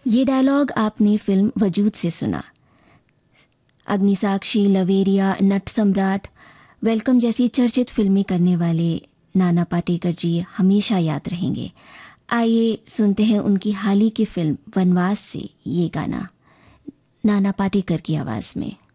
ये डायलॉग आपने फिल्म वजूद से सुना। अग्निसाक्षी, लवेरिया, नट सम्राट, वेलकम जैसी चर्चित फिल्में करने वाले नाना पाटेकर जी हमेशा याद रहेंगे। आइए सुनते हैं उनकी हाल ही की फिल्म वनवास से ये गाना नाना पाटेकर की आवाज में।